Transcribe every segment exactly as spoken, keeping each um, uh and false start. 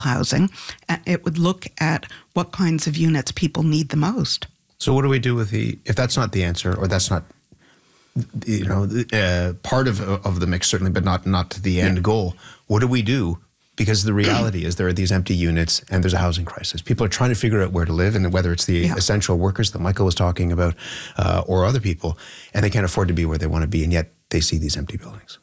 housing. It would look at what kinds of units people need the most. So what do we do with the, if that's not the answer, or that's not, you know, uh, part of of the mix certainly, but not not the end yeah. goal, what do we do? Because the reality is there are these empty units and there's a housing crisis. People are trying to figure out where to live, and whether it's the yeah. essential workers that Michael was talking about uh, or other people, and they can't afford to be where they want to be, and yet they see these empty buildings.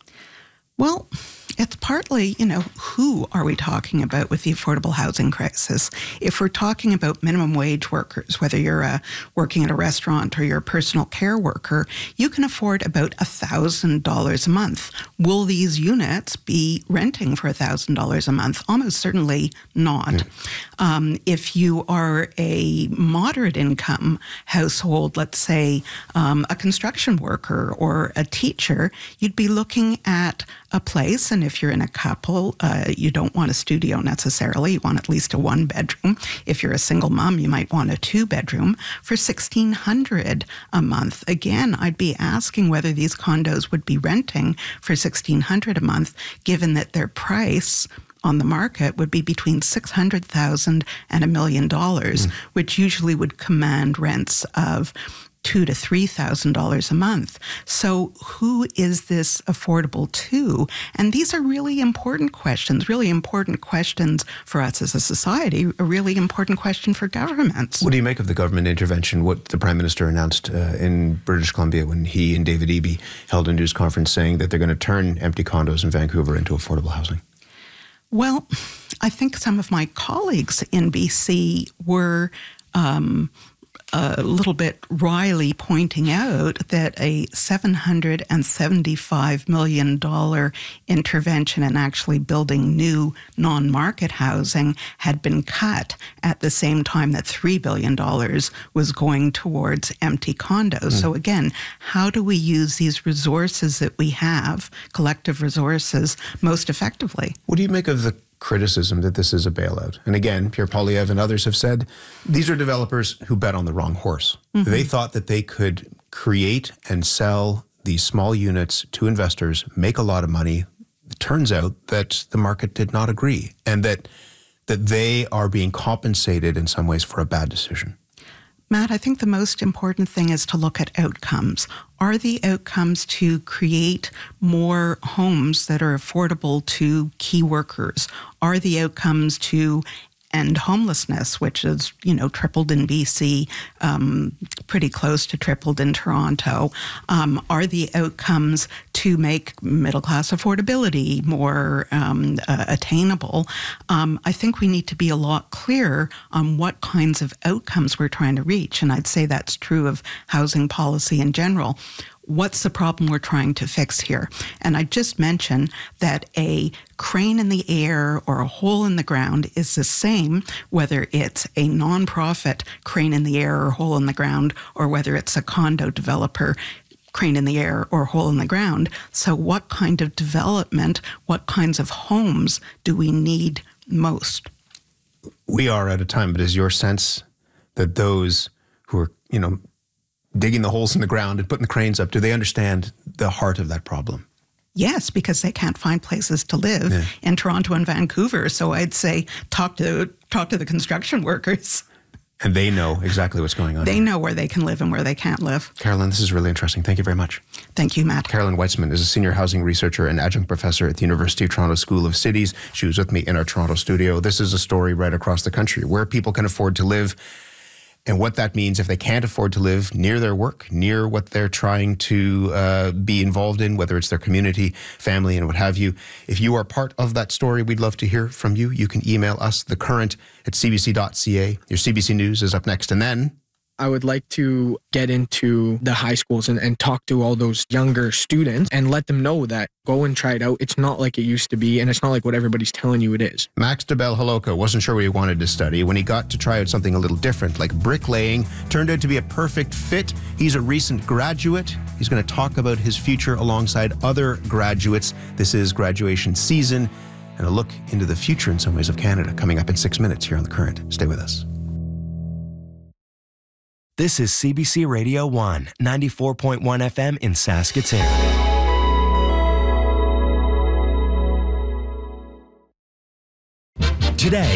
Well, it's partly, you know, who are we talking about with the affordable housing crisis? If we're talking about minimum wage workers, whether you're uh, working at a restaurant or you're a personal care worker, you can afford about one thousand dollars a month. Will these units be renting for one thousand dollars a month? Almost certainly not. Mm. Um, if you are a moderate income household, let's say um, a construction worker or a teacher, you'd be looking at a place, and if you're in a couple, uh, you don't want a studio necessarily. You want at least a one bedroom. If you're a single mom, you might want a two bedroom for sixteen hundred dollars a month. Again, I'd be asking whether these condos would be renting for sixteen hundred dollars a month, given that their price on the market would be between six hundred thousand dollars and a million dollars, mm. which usually would command rents of two to three thousand dollars a month. So who is this affordable to? And these are really important questions, really important questions for us as a society, a really important question for governments. What do you make of the government intervention, what the Prime Minister announced uh, in British Columbia when he and David Eby held a news conference saying that they're going to turn empty condos in Vancouver into affordable housing? Well, I think some of my colleagues in B C were um, a little bit wryly pointing out that a seven hundred seventy-five million dollars intervention in actually building new non-market housing had been cut at the same time that three billion dollars was going towards empty condos. Mm. So again, how do we use these resources that we have, collective resources, most effectively? What do you make of the criticism that this is a bailout? And again, Pierre Poilievre and others have said, these are developers who bet on the wrong horse. Mm-hmm. They thought that they could create and sell these small units to investors, make a lot of money. It turns out that the market did not agree, and that that they are being compensated in some ways for a bad decision. Matt, I think the most important thing is to look at outcomes. Are the outcomes to create more homes that are affordable to key workers? Are the outcomes to end homelessness, which is, you know, tripled in B C, um, pretty close to tripled in Toronto? Um, are the outcomes to make middle-class affordability more um, uh, attainable? Um, I think we need to be a lot clearer on what kinds of outcomes we're trying to reach, and I'd say that's true of housing policy in general. What's the problem we're trying to fix here? And I just mentioned that a crane in the air or a hole in the ground is the same whether it's a nonprofit crane in the air or hole in the ground, or whether it's a condo developer crane in the air or hole in the ground. So what kind of development, what kinds of homes do we need most? We are at a time, but is your sense that those who are, you know, digging the holes in the ground and putting the cranes up, do they understand the heart of that problem? Yes, because they can't find places to live yeah. in Toronto and Vancouver. So I'd say talk to talk to the construction workers. And they know exactly what's going on. They here. know where they can live and where they can't live. Carolyn, this is really interesting. Thank you very much. Thank you, Matt. Carolyn Weitzman is a senior housing researcher and adjunct professor at the University of Toronto School of Cities. She was with me in our Toronto studio. This is a story right across the country where people can afford to live, and what that means if they can't afford to live near their work, near what they're trying to uh, be involved in, whether it's their community, family, and what have you. If you are part of that story, we'd love to hear from you. You can email us, thecurrent at c b c dot c a. Your C B C News is up next. And then I would like to get into the high schools and, and talk to all those younger students and let them know that go and try it out. It's not like it used to be, and it's not like what everybody's telling you it is. Max DeBel-Holoka wasn't sure what he wanted to study. When he got to try out something a little different, like bricklaying, turned out to be a perfect fit. He's a recent graduate. He's going to talk about his future alongside other graduates. This is graduation season, and a look into the future in some ways of Canada coming up in six minutes here on The Current. Stay with us. This is C B C Radio one, ninety-four point one F M in Saskatoon. Today